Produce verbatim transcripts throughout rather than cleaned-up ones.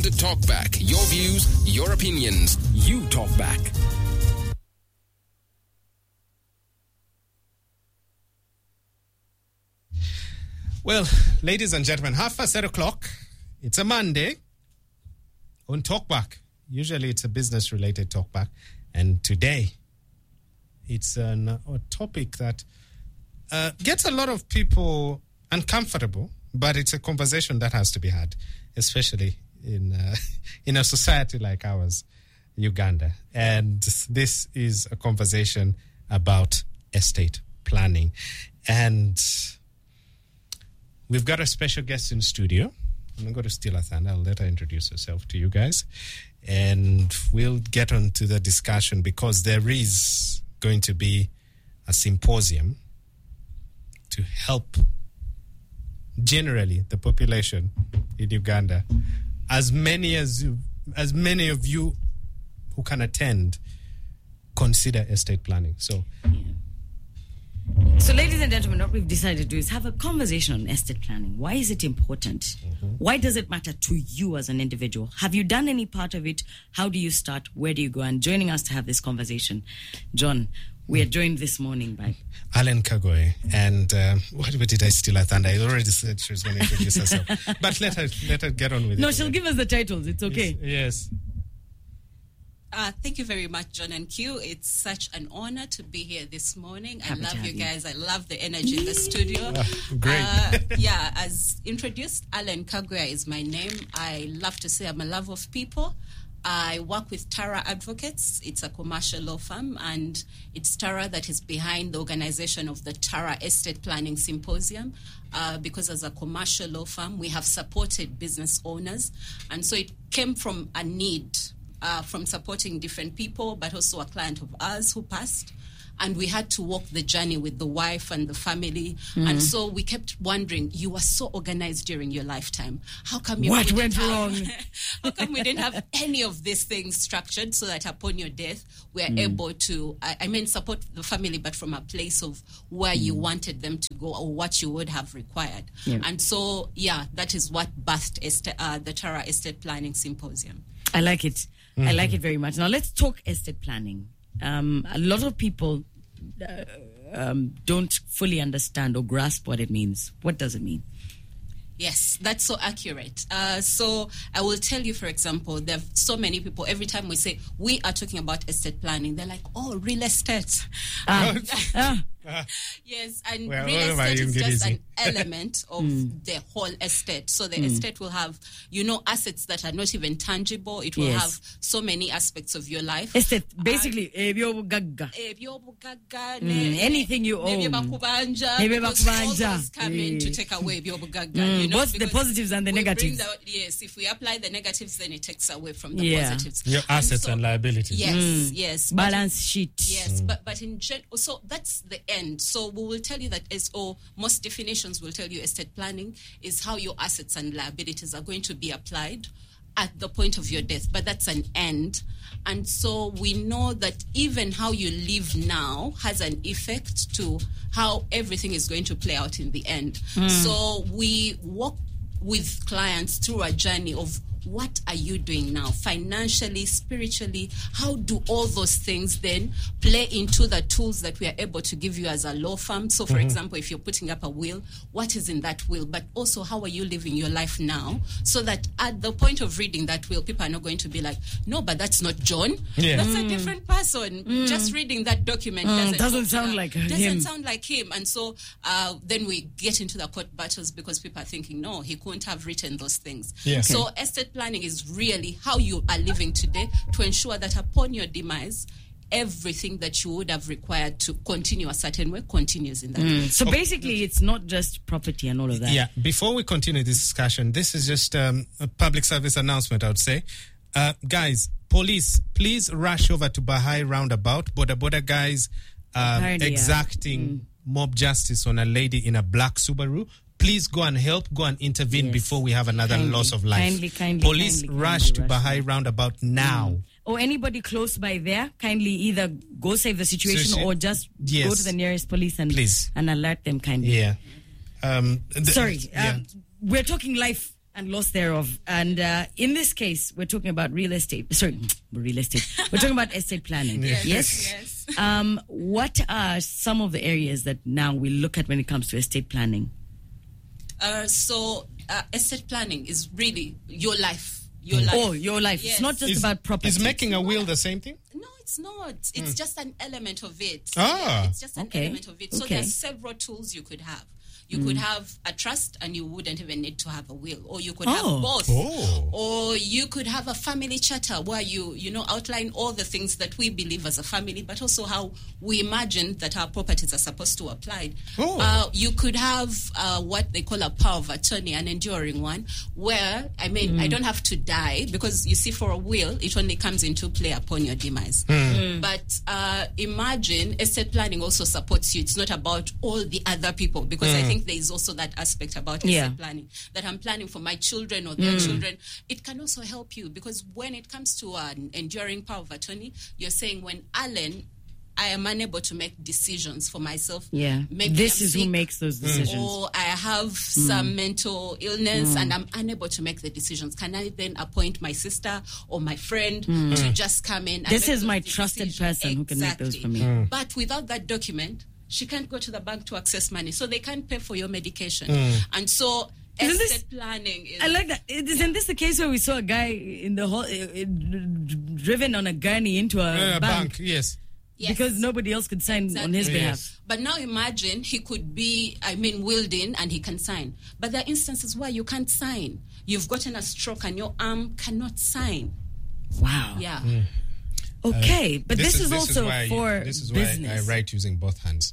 to Talk Back. Your views, your opinions. You talk back. Well, ladies and gentlemen, half past eight o'clock. It's a Monday on Talkback. Usually it's a business-related Talkback. And today, it's an, a topic that uh, gets a lot of people uncomfortable, but it's a conversation that has to be had, especially in, uh, in a society like ours, Uganda. And this is a conversation about estate planning. And we've got a special guest in studio. I'm not going to steal her thunder. I'll let her introduce herself to you guys. And we'll get on to the discussion because there is going to be a symposium to help generally the population in Uganda. As many as you, as many of you who can attend, consider estate planning. So... Yeah. So, ladies and gentlemen, what we've decided to do is have a conversation on estate planning. Why is it important? Mm-hmm. Why does it matter to you as an individual? Have you done any part of it? How do you start? Where do you go? And joining us to have this conversation, John, we are joined this morning by Allen Kagwe. And uh, what did I steal her thunder? I already said she was going to introduce herself. But let her, let her get on with no, it. No, she'll right? give us the titles. It's okay. Yes. yes. Uh, thank you very much, John and Q. It's such an honor to be here this morning. Happy I love you you. guys. I love the energy in the studio. Uh, great. Uh, yeah, as introduced, Allen Kagwe is my name. I love to say I'm a love of people. I work with Tara Advocates. It's a commercial law firm, and it's Tara that is behind the organization of the Tara Estate Planning Symposium. Uh, because as a commercial law firm, we have supported business owners, and so it came from a need. Uh, from supporting different people, but also a client of ours who passed. And we had to walk the journey with the wife and the family. Mm. And so we kept wondering, you were so organized during your lifetime. How come you What went have, wrong? How come we didn't have any of these things structured so that upon your death, we are mm. able to, I, I mean, support the family, but from a place of where mm. you wanted them to go or what you would have required. Yeah. And so, yeah, that is what birthed est- uh, the Tara Estate Planning Symposium. I like it. Mm-hmm. I like it very much. Now, let's talk estate planning. Um, a lot of people uh, um, don't fully understand or grasp what it means. What does it mean? Yes, that's so accurate. Uh, so I will tell you, for example, there are so many people, every time we say, we are talking about estate planning, they're like, oh, real estate. Ah. ah. Yes, and well, real estate is just an element of mm. the whole estate. So the mm. estate will have, you know, assets that are not even tangible. It will yes. have so many aspects of your life. Estate, basically, uh, gaga. Mm. Anything you own. All those come in to take away mm. you know, both the positives and the negatives. The, yes, if we apply the negatives, then it takes away from the yeah. positives. Your assets and, so, and liabilities. Yes, mm. yes. Balance but, sheet. Yes, mm. but but in gen- so that's the end. So we will tell you that as or most definitions will tell you estate planning is how your assets and liabilities are going to be applied at the point of your death, but that's an end. And so we know that even how you live now has an effect to how everything is going to play out in the end. Mm. So we walk with clients through a journey of what are you doing now financially, spiritually? How do all those things then play into the tools that we are able to give you as a law firm? So, for mm-hmm. example, if you're putting up a will, what is in that will? But also, how are you living your life now? So that at the point of reading that will, people are not going to be like, no, but that's not John. Yeah. That's mm. a different person. Mm. Just reading that document mm, doesn't, doesn't sound like doesn't him. Doesn't sound like him. And so uh, then we get into the court battles because people are thinking, no, he couldn't have written those things. Yeah. Okay. So estate planning is really how you are living today to ensure that upon your demise, everything that you would have required to continue a certain way continues in that mm. way. So okay. basically, it's not just property and all of that. Yeah. Before we continue this discussion, this is just um, a public service announcement, I would say. Uh, guys, police, please rush over to Bahai roundabout. Boda Boda guys um, exacting mm. mob justice on a lady in a black Subaru. Please go and help, go and intervene yes. before we have another kindly, loss of life. Kindly, kindly, Police kindly, rush kindly to rush Bahai roundabout now. Mm. Or anybody close by there, kindly either go save the situation so she, or just yes. go to the nearest police and Please. and alert them kindly. Yeah. Um, the, Sorry, yeah. um, we're talking life and loss thereof. And uh, in this case, we're talking about real estate. Sorry, real estate. We're talking about estate planning. Yes. Yes. Yes. Um, what are some of the areas that now we look at when it comes to estate planning? Uh, so, uh, estate planning is really your life. Your life. Oh, your life. Yes. It's not just Is, about property. is making a will the same thing? No, it's not. It's just an element of it. Ah. Yeah, it's just an Okay. element of it. So Okay. there's several tools you could have. You could have a trust and you wouldn't even need to have a will. Or you could Oh. have both. Oh. Or you could have a family charter where you, you know, outline all the things that we believe as a family, but also how we imagine that our properties are supposed to apply. Oh. Uh, you could have uh, what they call a power of attorney, an enduring one, where, I mean, I don't have to die because, you see, for a will, it only comes into play upon your demise. But uh, imagine estate planning also supports you. It's not about all the other people, because I think there is also that aspect about estate Yeah. planning, that I'm planning for my children or their children. It can also help you, because when it comes to an enduring power of attorney, you're saying, when Alan, I am unable to make decisions for myself. Yeah. Maybe This I'm is who sick, makes those decisions. or I have some mental illness and I'm unable to make the decisions. Can I then appoint my sister or my friend to just come in? And This make is my those trusted decisions? person who can make those for me. Exactly. But without that document, she can't go to the bank to access money, so they can't pay for your medication. And so Isn't this- estate planning is... I like that. Isn't this the case where we saw a guy in the whole, uh, driven on a gurney into a Uh, bank, bank, yes. Yes. because nobody else could sign on his Exactly. behalf? Yes. But now imagine he could be, I mean, willed in and he can sign. But there are instances where you can't sign. You've gotten a stroke and your arm cannot sign. Wow. Yeah. Okay, but this, is, also why, for This is why business. I write using both hands.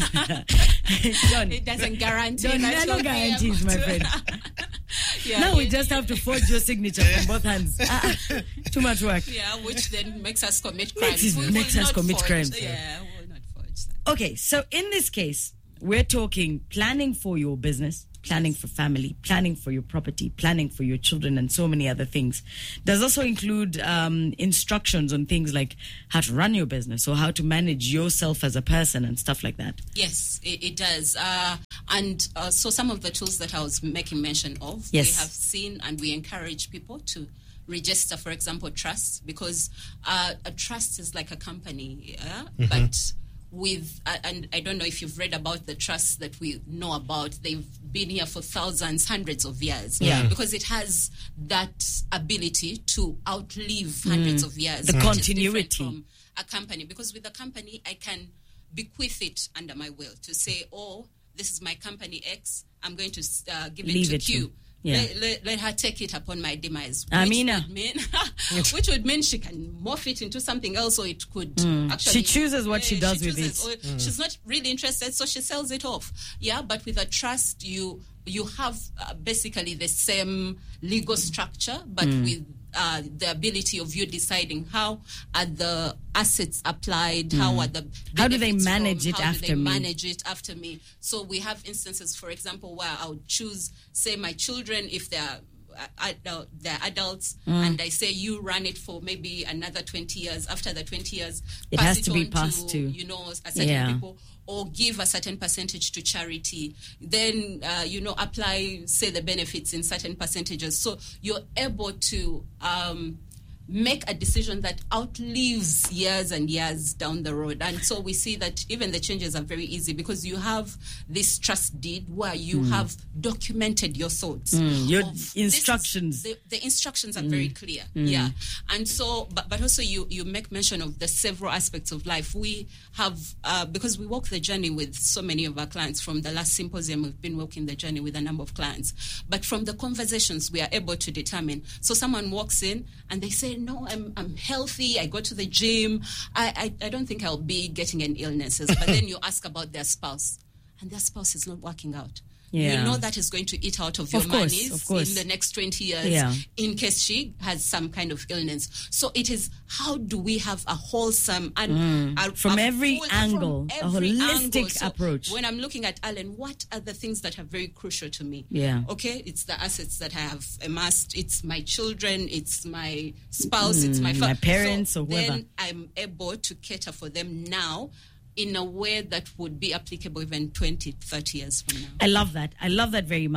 John, It doesn't guarantee John, that there are no you'll be guarantees, able my to- friend. Yeah, Now we it- just have to forge your signature from both hands. Ah, ah, too much work. Yeah, which then makes us commit crimes. Makes- We will makes us not commit forge- crimes. Yeah, we will not forge that. Okay, so in this case, we're talking planning for your business, planning for family, planning for your property, planning for your children, and so many other things. Does also include um, instructions on things like how to run your business or how to manage yourself as a person and stuff like that. Yes, it, it does. Uh, and uh, so some of the tools that I was making mention of, Yes. we have seen and we encourage people to register, for example, trusts, because uh, a trust is like a company, yeah? But with, uh, and I don't know if you've read about the trusts that we know about. They've been here for thousands, hundreds of years. Yeah. Because it has that ability to outlive hundreds of years. The which is different continuity. from a company. Because with a company, I can bequeath it under my will to say, oh, this is my company X. I'm going to uh, give it Leave to it to- Q. yeah. Let, let, let her take it upon my demise. Which Amina. would mean, which would mean she can morph it into something else, or it could actually. She chooses what she Yeah, does with chooses, it. or She's not really interested, so she sells it off. Yeah, but with a trust, you you have uh, basically the same legal structure, but with uh, the ability of you deciding how are the assets applied, how are the How do they benefits manage from, it how do after they me? manage it after me. So we have instances, for example, where I would choose, say, my children, if they're uh, adult, they're adults, Mm. and I say you run it for maybe another twenty years. After the twenty years, It pass has it to be on passed to- you know, a certain Yeah. people, or give a certain percentage to charity. Then uh, you know, apply, say, the benefits in certain percentages. So you're able to um, make a decision that outlives years and years down the road. And so we see that even the changes are very easy, because you have this trust deed where you have documented your thoughts. Mm. Your of- this is- instructions. the, the instructions are very clear. Yeah. And so, but, but also you, you make mention of the several aspects of life. We have, uh, because we walk the journey with so many of our clients. From the last symposium, we've been walking the journey with a number of clients. But from the conversations, we are able to determine. So someone walks in and they say, no, I'm, I'm healthy. I go to the gym. I, I, I don't think I'll be getting any illnesses. But then you ask about their spouse, and their spouse is not working out. Yeah. You know that is going to eat out of your Of course, monies of course. in the next twenty years, Yeah. in case she has some kind of illness. So it is, how do we have a wholesome and a, From a every full- angle, from a every holistic angle. So approach. When I'm looking at Alan, what are the things that are very crucial to me? Yeah. Okay, it's the assets that I have amassed. It's my children. It's my spouse. it's my, fa- my parents so or whoever. Then I'm able to cater for them now in a way that would be applicable even twenty, thirty years from now. I love that. I love that very much.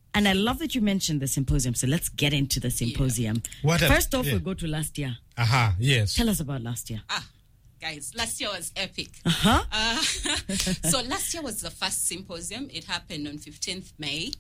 And I love that you mentioned the symposium. So let's get into the symposium. What a- First off, yeah. we'll go to last year. Aha, yes. Tell us about last year. Ah, guys, last year was epic. Uh-huh. Uh, so last year was the first symposium. It happened on fifteenth May.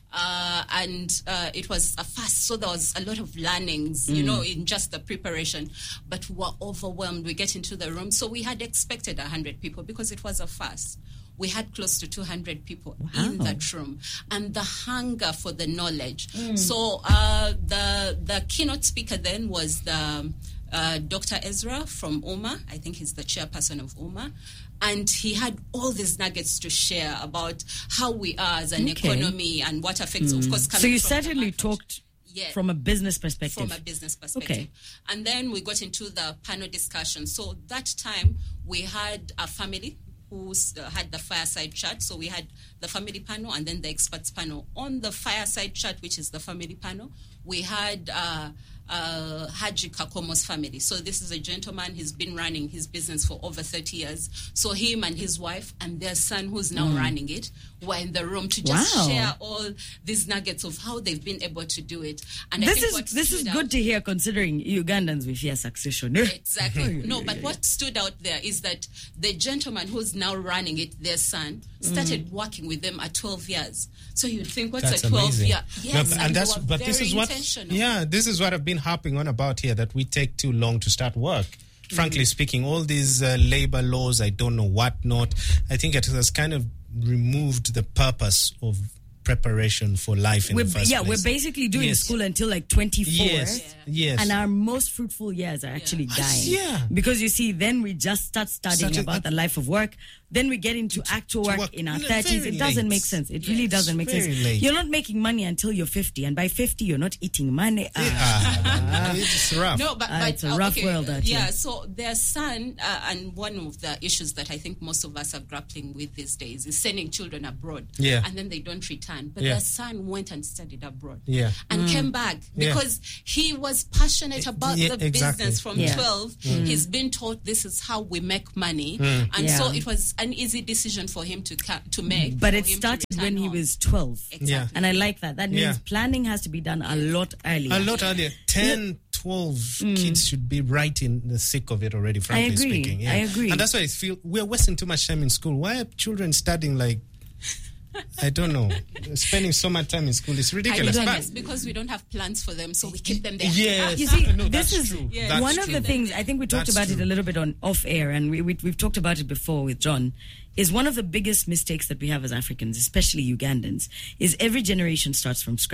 Uh, and uh, it was a fast, so there was a lot of learnings, mm. you know, in just the preparation. But we were overwhelmed. We get into the room. So we had expected one hundred people because it was a fast. We had close to two hundred people Wow. in that room, and the hunger for the knowledge. Mm. So uh, the the keynote speaker then was the uh, Doctor Ezra from U M A. I think he's the chairperson of U M A. And he had all these nuggets to share about how we are as an Okay. economy and what affects, of course, coming So you from the certainly manufacturing- talked Yeah. from a business perspective. From a business perspective. Okay. And then we got into the panel discussion. So that time we had a family who uh, had the fireside chat. So we had the family panel and then the experts panel. On the fireside chat, which is the family panel, we had uh, uh, Haji Kakomo's family. So this is a gentleman. He's been running his business for over thirty years. So him and his wife and their son, who's now running it, were in the room to just Wow. share all these nuggets of how they've been able to do it. And I This think is what this is stood good out- to hear, considering Ugandans we fear succession. Exactly. No, but what stood out there is that the gentleman who's now running it, their son, started working with them at twelve years. So you'd think, what's That's a twelve amazing. year? No, Yes, but- and, that's they were but this very is what intentional. yeah, this is what I've been harping on about here, that we take too long to start work. Frankly speaking, all these uh, labor laws, I don't know what not. I think it has kind of removed the purpose of preparation for life in We're, the first yeah, place. we're basically doing Yes. school until like twenty-four. Yes, Yeah. yes. And our most fruitful years are actually dying. yeah. Because you see, then we just start studying Such a- about the life of work. Then we get into actual work, work in our no, thirties. very It doesn't late. make sense. It really doesn't make very sense. late. You're not making money until you're fifty. And by fifty, you're not eating money. Ah. Ah, it's rough. No, but, Ah, but it's a uh, rough okay, world out yeah. here. So their son, uh, and one of the issues that I think most of us are grappling with these days is sending children abroad, Yeah. and then they don't return. But Yeah. their son went and studied abroad, Yeah. and came back Yeah. because he was passionate about Yeah, the exactly. business from Yeah. twelve. He's been taught this is how we make money, and so Yeah. it was an easy decision for him to ca- to make. But for it him to started return when he home. was twelve. Exactly. And I like that. That means Yeah. planning has to be done a lot earlier. A lot earlier. ten, twelve kids should be right in the thick of it already, frankly agree. speaking. Yeah. I agree. And that's why I feel we're wasting too much time in school. Why are children studying like, I don't know, spending so much time in school? It's I ridiculous. don't But- guess because we don't have plans for them, so we keep them there. Yes. You see, No, this that's is true. Yeah. That's one of true. the things, I think we talked That's about it true. a little bit on off air, and we, we, we've talked about it before with John, is one of the biggest mistakes that we have as Africans, especially Ugandans, is every generation starts from scratch.